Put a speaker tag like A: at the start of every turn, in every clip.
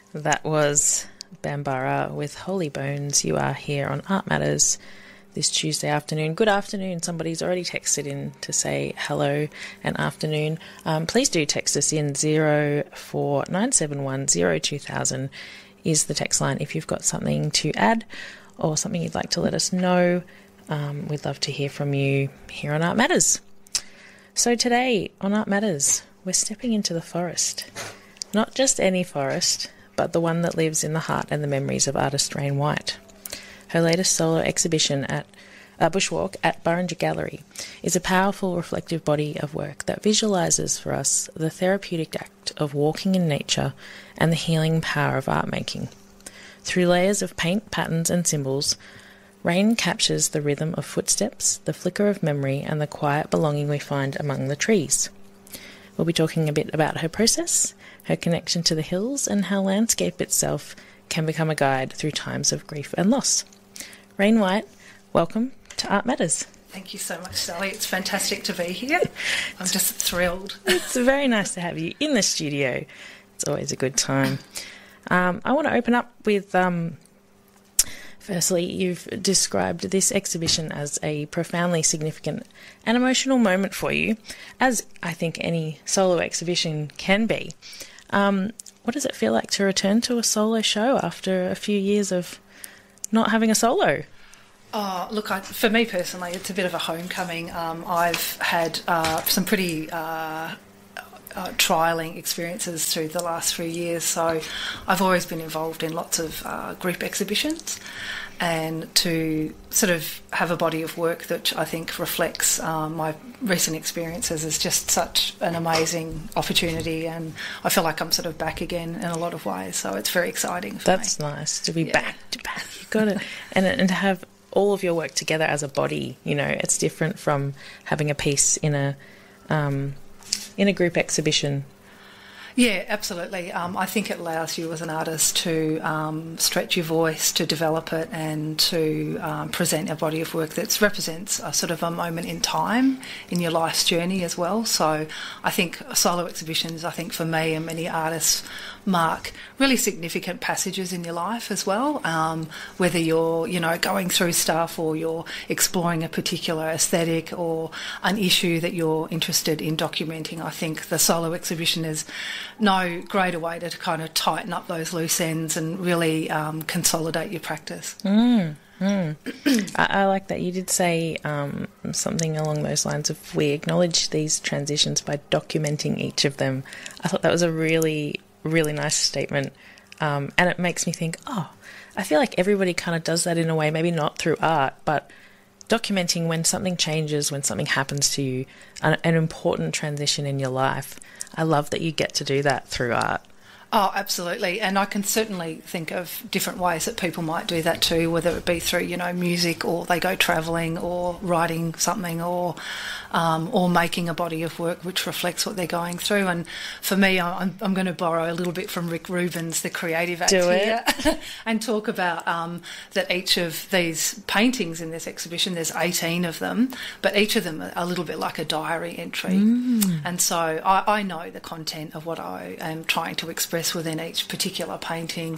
A: That was Bambara with Holy Bones. You are here on Art Matters this Tuesday afternoon. Good afternoon. Somebody's already texted in to say hello and afternoon. Please do text us in 04971 02000 is the text line if you've got something to add or something you'd like to let us know. We'd love to hear from you here on Art Matters. So today on Art Matters, we're stepping into the forest. Not just any forest, but the one that lives in the heart and the memories of artist Rain White. Her latest solo exhibition at Bushwalk at Burrinja Gallery is a powerful, reflective body of work that visualises for us the therapeutic act of walking in nature and the healing power of art making. Through layers of paint, patterns and symbols, Rain captures the rhythm of footsteps, the flicker of memory and the quiet belonging we find among the trees. We'll be talking a bit about her process, her connection to the hills, and how landscape itself can become a guide through times of grief and loss. Rain White, welcome to Art Matters.
B: Thank you so much, Sally. It's fantastic to be here. I'm just thrilled.
A: It's very nice to have you in the studio. It's always a good time. I want to open up with... Firstly, you've described this exhibition as a profoundly significant and emotional moment for you, as I think any solo exhibition can be. What does it feel like to return to a solo show after a few years of not having a solo?
B: Oh, look, for me personally, it's a bit of a homecoming. I've had some pretty... trialling experiences through the last 3 years, so I've always been involved in lots of group exhibitions, and to sort of have a body of work that I think reflects my recent experiences is just such an amazing opportunity, and I feel like I'm sort of back again in a lot of ways, so it's very exciting for me.
A: That's nice to be back to back. You've got it, and to have all of your work together as a body. You know, it's different from having a piece in a group exhibition.
B: Yeah, absolutely. I think it allows you as an artist to stretch your voice, to develop it, and to present a body of work that represents a sort of a moment in time in your life's journey as well. So I think solo exhibitions, I think for me and many artists, mark really significant passages in your life as well, whether you're, going through stuff or you're exploring a particular aesthetic or an issue that you're interested in documenting. I think the solo exhibition is no greater way to kind of tighten up those loose ends and really consolidate your practice.
A: I like that. You did say something along those lines of we acknowledge these transitions by documenting each of them. I thought that was a really, really nice statement, and it makes me think, I feel like everybody kind of does that in a way, maybe not through art, but documenting when something changes, when something happens to you, an important transition in your life. I love that you get to do that through art.
B: Oh, absolutely. And I can certainly think of different ways that people might do that too, whether it be through, music, or they go travelling, or writing something, or making a body of work which reflects what they're going through. And for me, I'm going to borrow a little bit from Rick Rubin's The Creative Act here and talk about that each of these paintings in this exhibition, there's 18 of them, but each of them are a little bit like a diary entry. And so I know the content of what I am trying to express within each particular painting,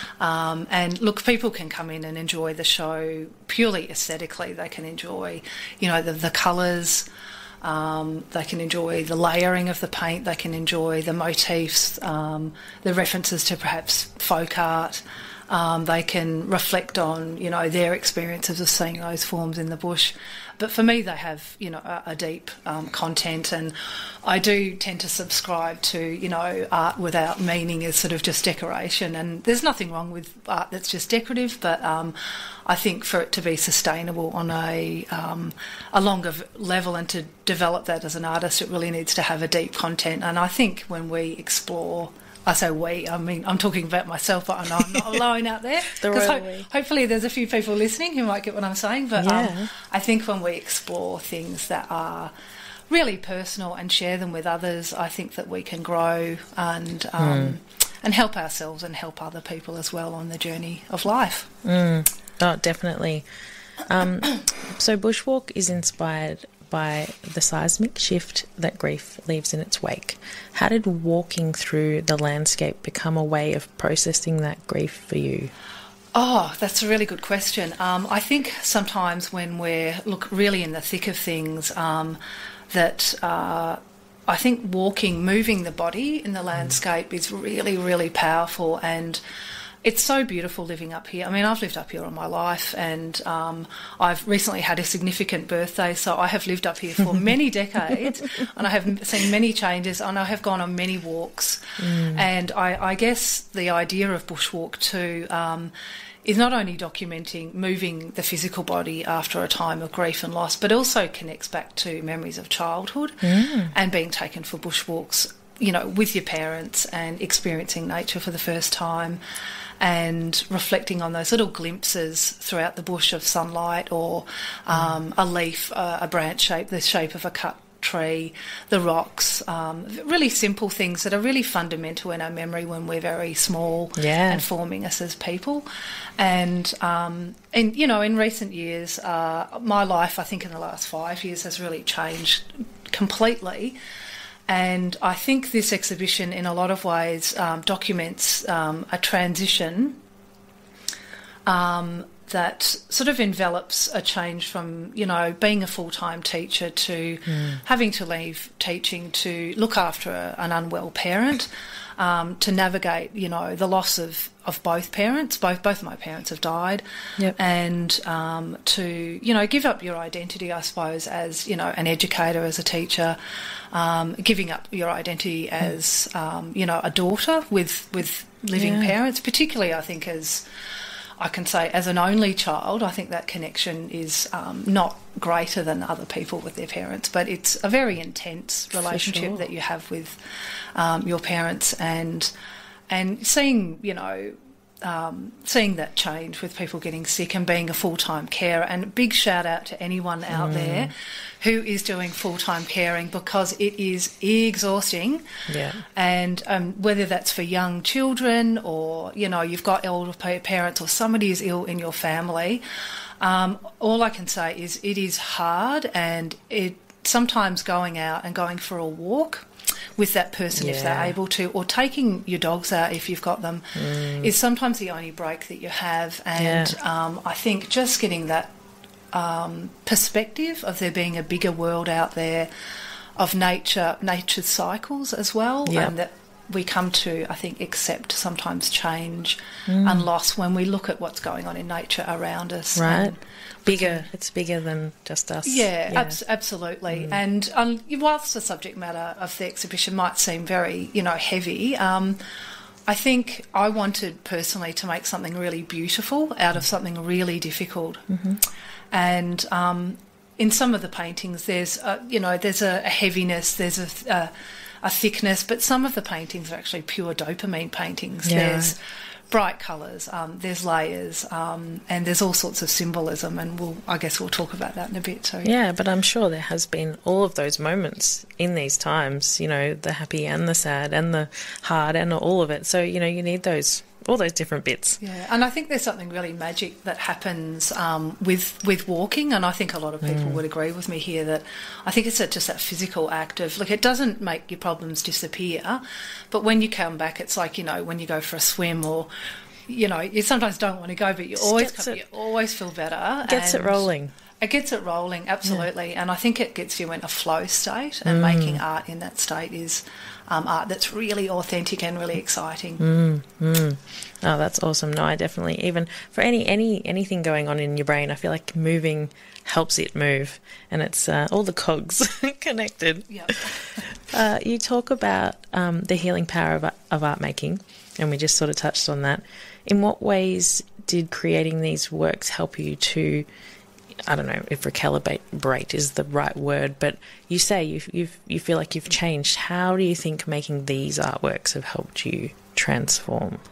B: and look, people can come in and enjoy the show purely aesthetically. They can enjoy the colours, they can enjoy the layering of the paint, they can enjoy the motifs, the references to perhaps folk art. They can reflect on their experiences of seeing those forms in the bush. But for me, they have a deep content, and I do tend to subscribe to art without meaning is sort of just decoration. And there's nothing wrong with art that's just decorative, but I think for it to be sustainable on a longer level and to develop that as an artist, it really needs to have a deep content. And I think when we explore, I say we, I mean, I'm talking about myself, but I know I'm not alone out there. Hopefully there's a few people listening who might get what I'm saying. But I think when we explore things that are really personal and share them with others, I think that we can grow and help ourselves and help other people as well on the journey of life.
A: Oh, definitely. So Bushwalk is inspired by the seismic shift that grief leaves in its wake. How did walking through the landscape become a way of processing that grief for you?
B: Oh, that's a really good question. I think sometimes when we're really in the thick of things, I think moving the body in the landscape is really, really powerful, and it's so beautiful living up here. I mean, I've lived up here all my life, and I've recently had a significant birthday, so I have lived up here for many decades, and I have seen many changes, and I have gone on many walks. And I guess the idea of Bushwalk too is not only documenting moving the physical body after a time of grief and loss, but also connects back to memories of childhood and being taken for bushwalks, you know, with your parents and experiencing nature for the first time, and reflecting on those little glimpses throughout the bush of sunlight, or a leaf, a branch shape, the shape of a cut tree, the rocks, really simple things that are really fundamental in our memory when we're very small and forming us as people. And you know, in recent years, my life, I think in the last 5 years, has really changed completely. And I think this exhibition in a lot of ways documents a transition that sort of envelops a change from, you know, being a full-time teacher to having to leave teaching to look after an unwell parent, to navigate, you know, the loss of both parents. Both of my parents have died. And to, you know, give up your identity, I suppose, as, you know, an educator, as a teacher, giving up your identity as, you know, a daughter with living parents, particularly, I think, as I can say, as an only child, I think that connection is not greater than other people with their parents, but it's a very intense relationship that you have with your parents, and seeing, you know, seeing that change with people getting sick and being a full-time carer. And a big shout out to anyone out there who is doing full-time caring, because it is exhausting. And whether that's for young children, or, you know, you've got elder parents, or somebody is ill in your family, all I can say is it is hard, and it sometimes going out and going for a walk with that person if they're able to, or taking your dogs out if you've got them, is sometimes the only break that you have. And I think just getting that perspective of there being a bigger world out there, of nature's cycles as well, and that we come to, I think, accept sometimes change and loss when we look at what's going on in nature around us.
A: It's bigger than just us.
B: Absolutely. And whilst the subject matter of the exhibition might seem very, you know, heavy, I think I wanted personally to make something really beautiful out of something really difficult. And in some of the paintings, there's there's a heaviness, there's a thickness, but some of the paintings are actually pure dopamine paintings. There's bright colours, there's layers, and there's all sorts of symbolism, and I guess we'll talk about that in a bit too.
A: Yeah, but I'm sure there has been all of those moments in these times, you know, the happy and the sad and the hard and all of it. So, you know, you need all those different bits.
B: Yeah, and I think there's something really magic that happens with walking, and I think a lot of people would agree with me here that I think it's just that physical act of, like, it doesn't make your problems disappear, but when you come back, it's like, you know, when you go for a swim, or, you know, you sometimes don't want to go, but you always feel better.
A: Gets it rolling.
B: It gets it rolling, absolutely. And I think it gets you in a flow state, and making art in that state is art that's really authentic and really exciting.
A: Oh, that's awesome. No, I definitely, even for anything going on in your brain, I feel like moving helps it move, and it's all the cogs connected. You talk about the healing power of art making, and we just sort of touched on that. In what ways did creating these works help you to, I don't know if recalibrate is the right word, but you say you feel like you've changed. How do you think making these artworks have helped you transform?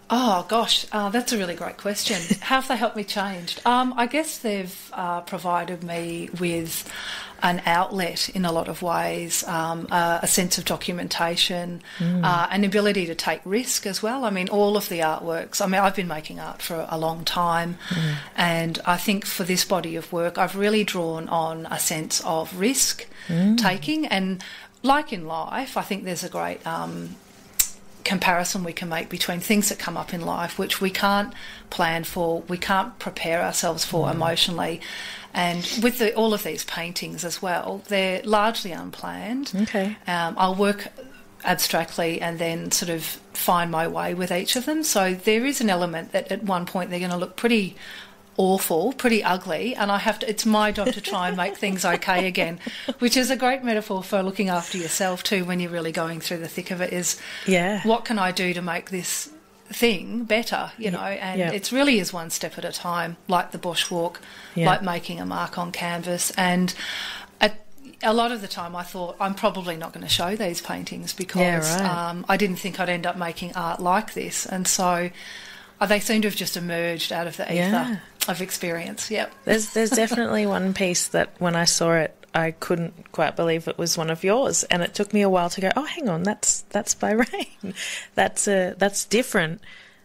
B: Oh gosh, that's a really great question. How have they helped me change? I guess they've provided me with an outlet in a lot of ways, a sense of documentation, an ability to take risk as well. I mean, all of the artworks, I mean, I've been making art for a long time, and I think for this body of work, I've really drawn on a sense of risk taking. And like in life, I think there's a great comparison we can make between things that come up in life which we can't plan for, we can't prepare ourselves for emotionally. And with all of these paintings as well, they're largely unplanned.
A: Okay.
B: I'll work abstractly and then sort of find my way with each of them. So there is an element that at one point they're going to look pretty awful, pretty ugly, and it's my job to try and make things okay again, which is a great metaphor for looking after yourself too when you're really going through the thick of it, is what can I do to make this thing better, you know, and it really is one step at a time, like the bushwalk, like making a mark on canvas. And a lot of the time I thought I'm probably not going to show these paintings because I didn't think I'd end up making art like this, and so they seem to have just emerged out of the ether of experience.
A: There's definitely one piece that when I saw it I couldn't quite believe it was one of yours, and it took me a while to go, oh hang on, that's by Rain. That's different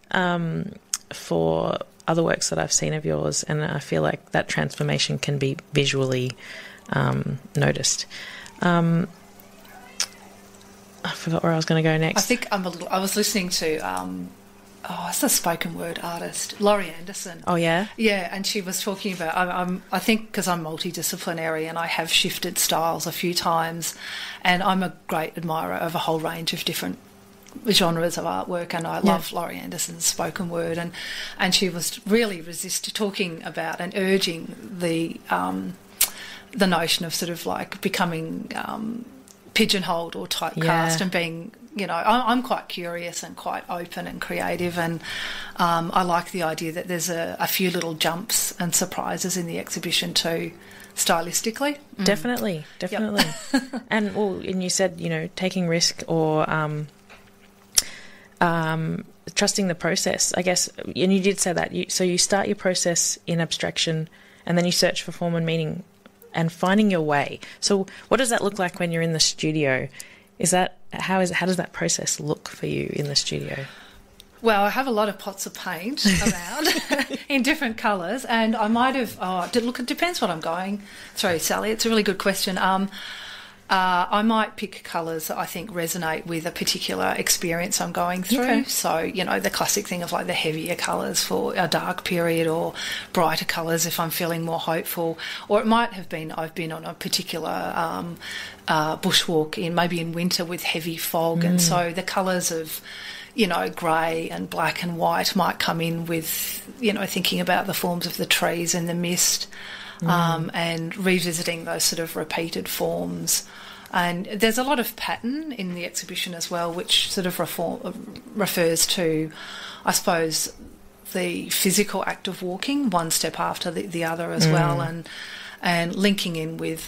A: for other works that I've seen of yours, and I feel like that transformation can be visually noticed. I forgot where I was going to go next.
B: I think I was listening to it's a spoken word artist, Laurie Anderson.
A: Oh, yeah?
B: Yeah, and she was talking about, I think because I'm multidisciplinary and I have shifted styles a few times, and I'm a great admirer of a whole range of different genres of artwork, and I love Laurie Anderson's spoken word, and she was really talking about and urging the notion of sort of like becoming pigeonholed or typecast and being, you know, I'm quite curious and quite open and creative, and I like the idea that there's a few little jumps and surprises in the exhibition too, stylistically.
A: Definitely. And you said, you know, taking risk or trusting the process, I guess, and you did say that. So you start your process in abstraction and then you search for form and meaning and finding your way. So what does that look like when you're in the studio? How does that process look for you in the studio?
B: Well, I have a lot of pots of paint around in different colours, and I might have... it depends what I'm going through, Sally. It's a really good question. I might pick colours that I think resonate with a particular experience I'm going through. Okay. So, you know, the classic thing of like the heavier colours for a dark period, or brighter colours if I'm feeling more hopeful. Or it might have been I've been on a particular bushwalk maybe in winter with heavy fog, and so the colours of, you know, grey and black and white might come in with, you know, thinking about the forms of the trees and the mist. And revisiting those sort of repeated forms. And there's a lot of pattern in the exhibition as well, which sort of refers to, I suppose, the physical act of walking one step after the other as well, and linking in with,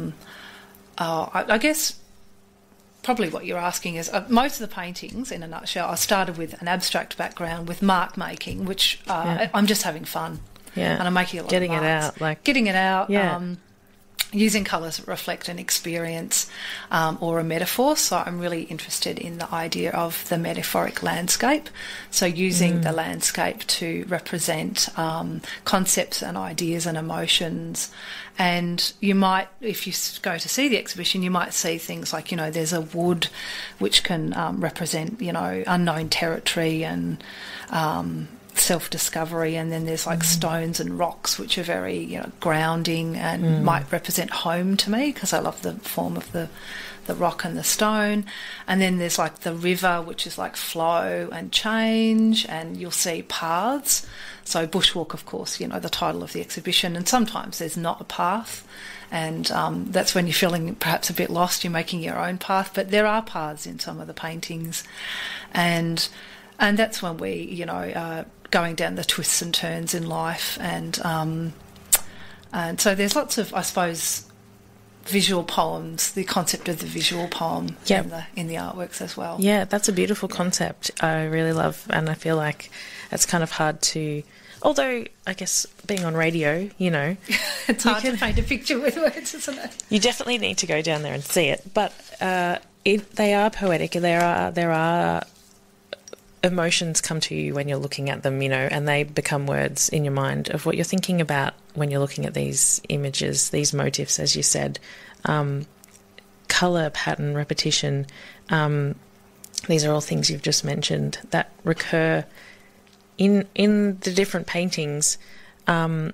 B: I guess, probably what you're asking is most of the paintings, in a nutshell, I started with an abstract background with mark making, which I'm just having fun.
A: Yeah,
B: and I'm making a lot of marks. Getting it out, using colours that reflect an experience or a metaphor. So I'm really interested in the idea of the metaphoric landscape. So using the landscape to represent concepts and ideas and emotions. And you might, if you go to see the exhibition, you might see things like, you know, there's a wood which can represent, you know, unknown territory and self-discovery, and then there's like stones and rocks which are very, you know, grounding and might represent home to me because I love the form of the rock and the stone. And then there's like the river, which is like flow and change, and you'll see paths. So bushwalk, of course, you know, the title of the exhibition, and sometimes there's not a path, and that's when you're feeling perhaps a bit lost, you're making your own path, but there are paths in some of the paintings, and that's when we, you know, going down the twists and turns in life, and so there's lots of, I suppose, visual poems, the concept of the visual poem in the artworks as well.
A: Yeah, that's a beautiful concept. I really love, and I feel like it's kind of hard to, although I guess being on radio,
B: it's hard to paint a picture with words, isn't it?
A: You definitely need to go down there and see it. But they are poetic. There are emotions come to you when you're looking at them, and they become words in your mind of what you're thinking about when you're looking at these images, these motifs, as you said. Colour, pattern, repetition. These are all things you've just mentioned that recur in the different paintings. I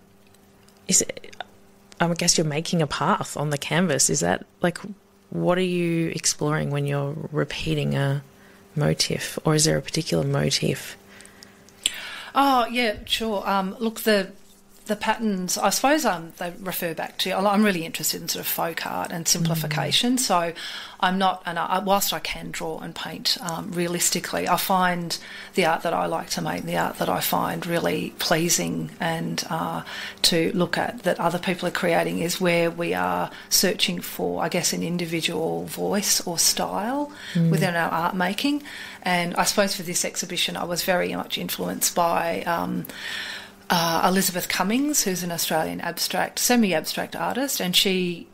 A: guess you're making a path on the canvas. Is that what are you exploring when you're repeating a motif, or is there a particular motif?
B: Oh yeah, sure. Look, the patterns, I suppose, they refer back to. I'm really interested in sort of folk art and simplification. So I'm not, whilst I can draw and paint realistically, I find the art that I like to make, the art that I find really pleasing and to look at that other people are creating, is where we are searching for, I guess, an individual voice or style within our art making. And I suppose for this exhibition, I was very much influenced by Elizabeth Cummings, who's an Australian semi-abstract artist, and she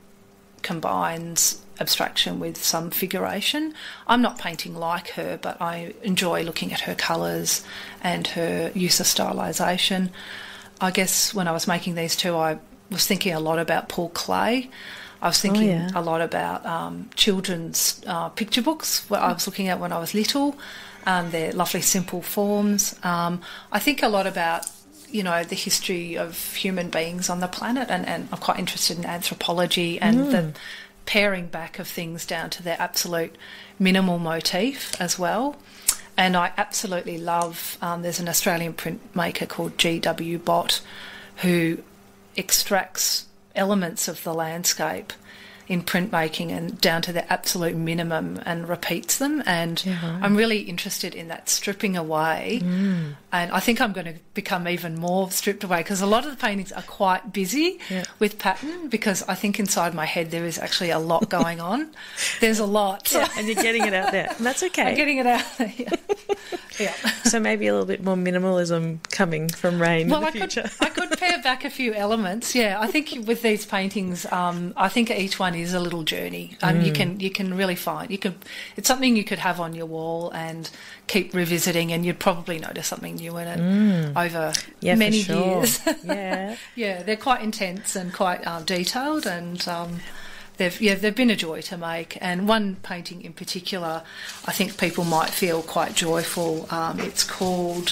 B: combines abstraction with some figuration. I'm not painting like her, but I enjoy looking at her colours and her use of stylisation. I guess when I was making these two, I was thinking a lot about Paul Klee. I was thinking a lot about children's picture books, what I was looking at when I was little, their lovely simple forms. I think a lot about the history of human beings on the planet, and I'm quite interested in anthropology and the paring back of things down to their absolute minimal motif as well. And I absolutely love, there's an Australian printmaker called G.W. Bott who extracts elements of the landscape in printmaking and down to the absolute minimum and repeats them. And I'm really interested in that stripping away. And I think I'm going to become even more stripped away, because a lot of the paintings are quite busy with pattern, because I think inside my head there is actually a lot going on. There's a lot.
A: And you're getting it out there. And that's okay.
B: I'm getting it out there, yeah.
A: So maybe a little bit more minimalism coming from Rain in the future.
B: I could pare back a few elements, I think with these paintings, I think each one is a little journey. You can really find, it's something you could have on your wall and keep revisiting, and you'd probably notice something new in it over many years. They're quite intense and quite detailed, and they've been a joy to make. And one painting in particular, I think people might feel quite joyful. It's called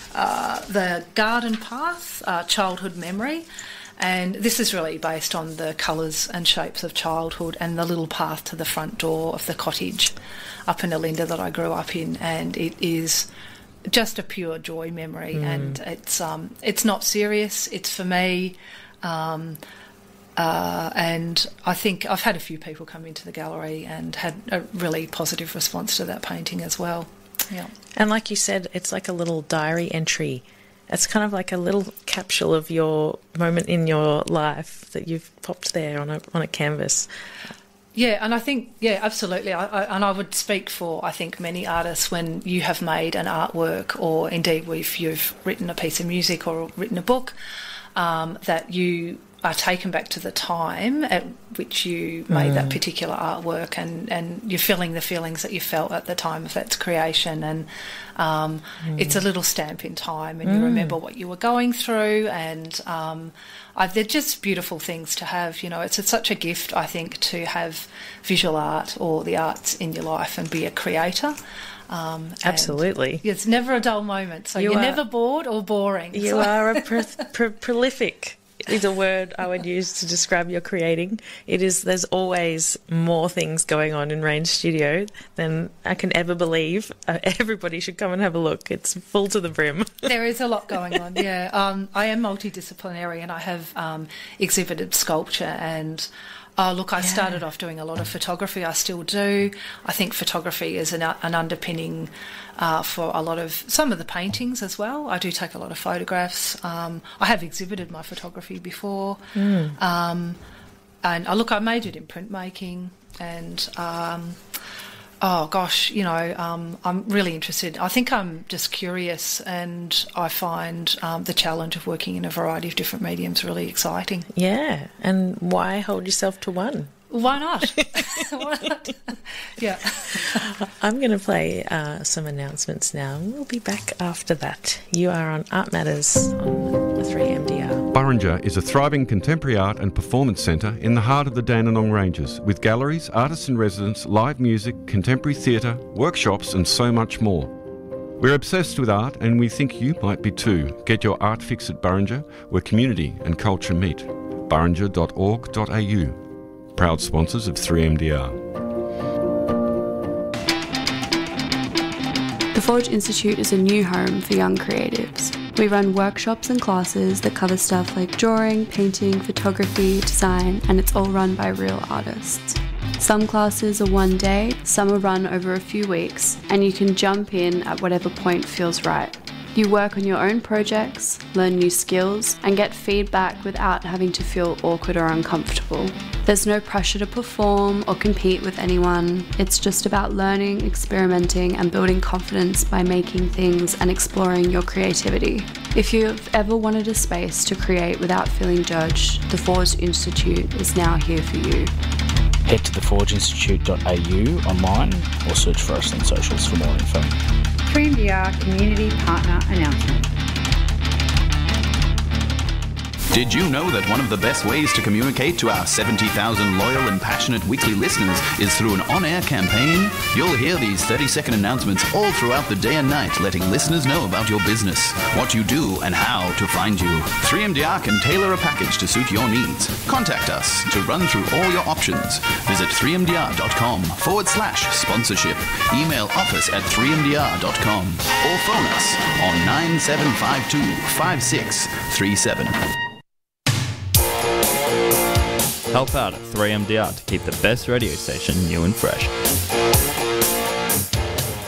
B: The Garden Path, Childhood Memory. And this is really based on the colours and shapes of childhood and the little path to the front door of the cottage up in Olinda that I grew up in. And it is just a pure joy memory, and it's not serious. It's for me. And I think I've had a few people come into the gallery and had a really positive response to that painting as well. Yeah.
A: And like you said, it's like a little diary entry. It's kind of like a little capsule of your moment in your life that you've popped there on a canvas.
B: Yeah, and I think, absolutely. I would speak for, I think, many artists when you have made an artwork, or indeed if you've written a piece of music or written a book, that you are taken back to the time at which you made that particular artwork, and you're feeling the feelings that you felt at the time of its creation, and it's a little stamp in time, and you remember what you were going through, and they're just beautiful things to have. It's such a gift, I think, to have visual art or the arts in your life and be a creator.
A: Absolutely.
B: It's never a dull moment, so you're never bored or boring.
A: You are a prolific is a word I would use to describe your creating. There's always more things going on in Rain's studio than I can ever believe. Everybody should come and have a look. It's full to the brim.
B: There is a lot going on, I am multidisciplinary, and I have exhibited sculpture and I started off doing a lot of photography. I still do. I think photography is an underpinning for some of the paintings as well. I do take a lot of photographs. I have exhibited my photography before. And I majored in printmaking, and I'm really interested. I think I'm just curious, and I find the challenge of working in a variety of different mediums really exciting.
A: Yeah, and why hold yourself to one?
B: Why not? Why not? Yeah.
A: I'm going to play some announcements now. We'll be back after that. You are on Art Matters on the 3MDR.
C: Burrinja is a thriving contemporary art and performance centre in the heart of the Dandenong Ranges, with galleries, artists in residence, live music, contemporary theatre, workshops and so much more. We're obsessed with art and we think you might be too. Get your art fix at Burrinja, where community and culture meet. burrinja.org.au. Proud sponsors of 3MDR.
D: The Forge Institute is a new home for young creatives. We run workshops and classes that cover stuff like drawing, painting, photography, design, and it's all run by real artists. Some classes are one day, some are run over a few weeks, and you can jump in at whatever point feels right. You work on your own projects, learn new skills, and get feedback without having to feel awkward or uncomfortable. There's no pressure to perform or compete with anyone. It's just about learning, experimenting, and building confidence by making things and exploring your creativity. If you've ever wanted a space to create without feeling judged, the Forge Institute is now here for you.
E: Head to theforgeinstitute.au online or search for us on socials for more info.
F: 3MDR Community Partner Announcement.
G: Did you know that one of the best ways to communicate to our 70,000 loyal and passionate weekly listeners is through an on-air campaign? You'll hear these 30-second announcements all throughout the day and night, letting listeners know about your business, what you do, and how to find you. 3MDR can tailor a package to suit your needs. Contact us to run through all your options. Visit 3mdr.com/sponsorship. Email office@3mdr.com or phone us on 9752 5637.
H: Help out at 3MDR to keep the best radio station new and fresh.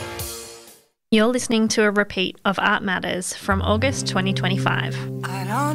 I: You're listening to a repeat of Art Matters from August 2025.
J: I don't